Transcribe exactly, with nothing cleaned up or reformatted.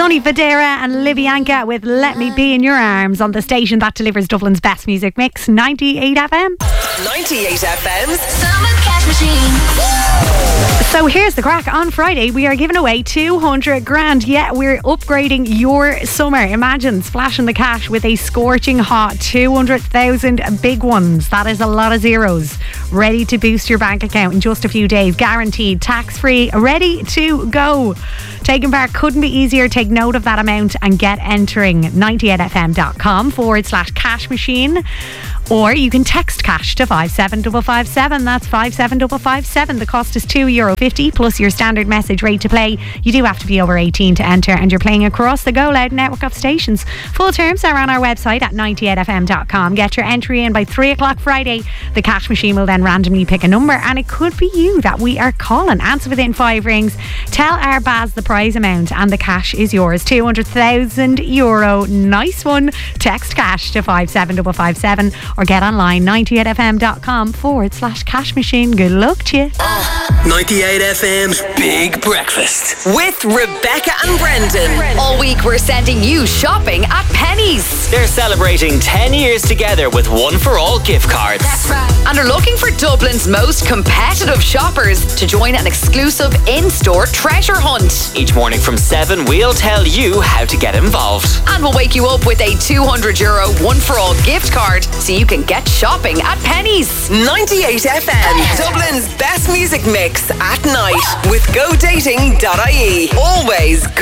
Tony Fadera and Livianka with Let Me Be in Your Arms on the station that delivers Dublin's best music mix, ninety-eight F M. ninety-eight F M's Summer Cash Machine. So here's the crack. On Friday, we are giving away two hundred grand. Yeah, we're upgrading your summer. Imagine splashing the cash with a scorching hot two hundred thousand big ones. That is a lot of zeros. Ready to boost your bank account in just a few days. Guaranteed, tax-free, ready to go. Taking part couldn't be easier. Take note of that amount and get entering. ninety-eight f m dot com forward slash cash machine. Or you can text cash to five seven five five seven. That's five seven five five seven. The cost is two euro fifty plus your standard message rate to play. You do have to be over eighteen to enter, and you're playing across the Go Loud network of stations. Full terms are on our website at ninety-eight f m dot com. Get your entry in by three o'clock Friday. The cash machine will then randomly pick a number, and it could be you that we are calling. Answer within five rings. Tell our Baz the prize amount, and the cash is yours. two hundred thousand euro. Nice one. Text cash to five seven five five seven. Or get online, ninety-eight f m dot com forward slash cash machine. Good luck to you. ninety-eight F M's Big Breakfast with Rebecca and Brendan. All week we're sending you shopping at Pennies. They're celebrating ten years together with one for all gift cards. That's right. And are looking for Dublin's most competitive shoppers to join an exclusive in-store treasure hunt. Each morning from seven, we'll tell you how to get involved. And we'll wake you up with a two hundred euro one for all gift card so you can get shopping at Pennies. ninety-eight F M, Dublin's best music mix at night with go dating dot I E. Always